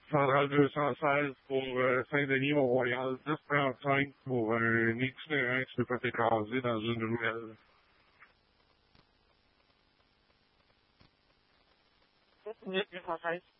Centrale 216 pour Saint-Denis, Mont-Royal. 1035 pour un itinérant qui s'est fait écraser dans une ruelle. 7 minutes 816.